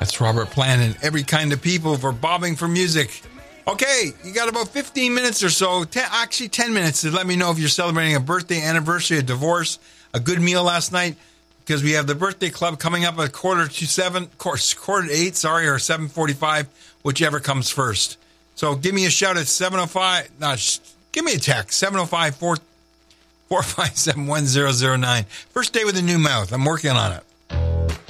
That's Robert Plant and Every Kind of People for Bobbing for Music. Okay, you got about 15 minutes or so, 10 minutes to let me know if you're celebrating a birthday, anniversary, a divorce, a good meal last night, because we have the birthday club coming up at quarter to 8, or 7:45, whichever comes first. So give me a shout at 705, give me a text, 705-457-1009. First day with a new mouth. I'm working on it.